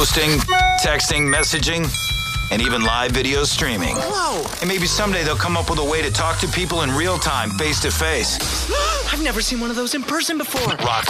posting, texting, messaging, and even live video streaming. Whoa! And maybe someday they'll come up with a way to talk to people in real time, face to face. I've never seen one of those in person before. Rock